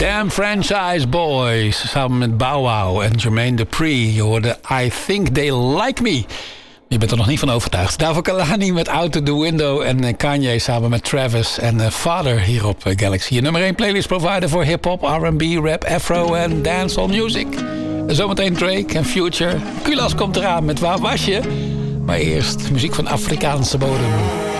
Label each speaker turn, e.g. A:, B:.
A: Damn Franchise Boys samen met Bow Wow en Jermaine Dupri. Je hoorde I Think They Like Me. Je bent er nog niet van overtuigd. Daarvoor Kalani met Out the Window en Kanye samen met Travis en Father hier op Galaxy. Je nummer 1 playlist provider voor hip-hop, R&B, rap, afro en dancehall music. Zometeen Drake en Future. Kulas komt eraan met Waar was je? Maar eerst muziek van Afrikaanse bodem.